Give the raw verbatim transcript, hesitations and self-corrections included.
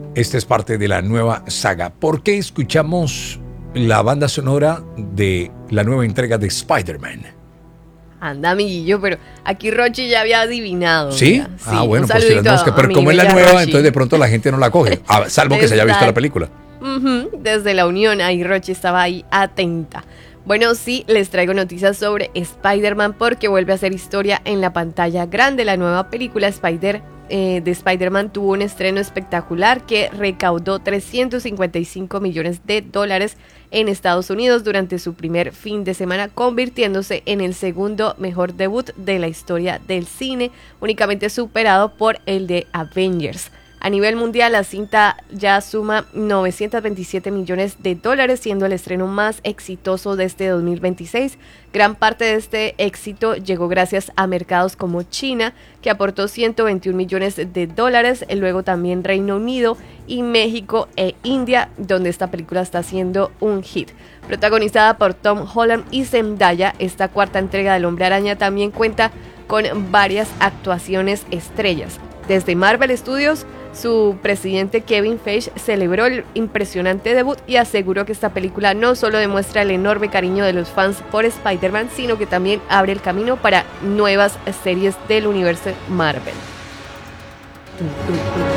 Esta es parte de la nueva saga. ¿Por qué escuchamos la banda sonora de la nueva entrega de Spider-Man? Anda, amiguillo, pero aquí Rochi ya había adivinado. ¿Sí? Mira. Sí, ah, bueno, un pues si las moscas, pero como es la nueva, Rochi. Entonces de pronto la gente no la coge, salvo que se haya visto la película. Uh-huh, desde la Unión, ahí Rochi estaba ahí atenta. Bueno, sí, les traigo noticias sobre Spider-Man porque vuelve a hacer historia en la pantalla grande. La nueva película Spider eh, de Spider-Man tuvo un estreno espectacular que recaudó trescientos cincuenta y cinco millones de dólares en Estados Unidos durante su primer fin de semana, convirtiéndose en el segundo mejor debut de la historia del cine, únicamente superado por el de Avengers. A nivel mundial, la cinta ya suma novecientos veintisiete millones de dólares, siendo el estreno más exitoso de este dos mil veintiséis. Gran parte de este éxito llegó gracias a mercados como China, que aportó ciento veintiún millones de dólares, luego también Reino Unido y México e India, donde esta película está siendo un hit. Protagonizada por Tom Holland y Zendaya, esta cuarta entrega del Hombre Araña también cuenta con varias actuaciones estrellas. Desde Marvel Studios, su presidente Kevin Feige celebró el impresionante debut y aseguró que esta película no solo demuestra el enorme cariño de los fans por Spider-Man, sino que también abre el camino para nuevas series del universo Marvel.